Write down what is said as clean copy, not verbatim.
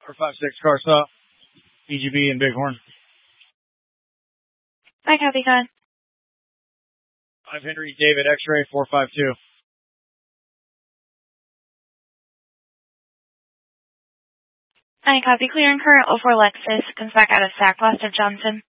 456 car stop. BGB and Bighorn. Hi, copy, go ahead. 5 Henry David X-ray 452. Hi, copy, clear and current 04 Lexus comes back out of SAC west of Johnson.